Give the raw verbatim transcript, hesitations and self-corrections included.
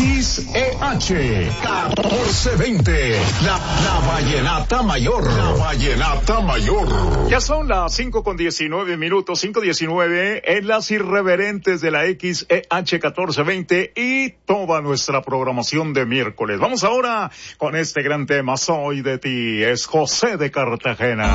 X E H catorce veinte, la, la Vallenata Mayor, la Vallenata Mayor. Ya son las cinco con diecinueve minutos, cinco diecinueve en las irreverentes de la X E H catorce veinte y toda nuestra programación de miércoles. Vamos ahora con este gran tema, Soy de ti, es José de Cartagena.